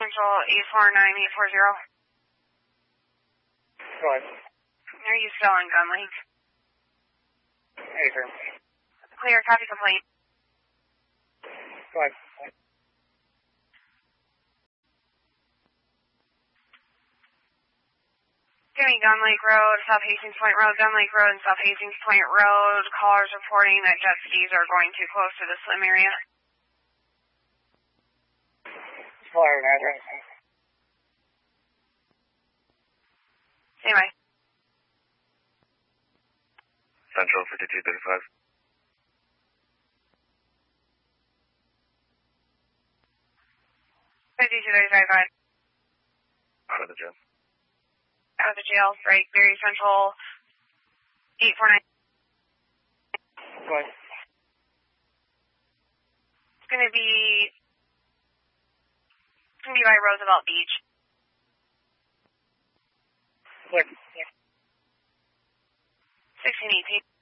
Central 849840. Go ahead. Are you still on Gun Lake? Hey, sir. Clear, copy complaint. Go ahead. Give me Gun Lake Road, South Hastings Point Road, Gun Lake Road, and South Hastings Point Road. Callers reporting that jet skis are going too close to the Slim area. Flyer address. Anyway. Central 5235. 5235. Out of the jail. Out of the jail, right, Berry Central 849. Go ahead. It's going to be by Roosevelt Beach. Clear. 1618.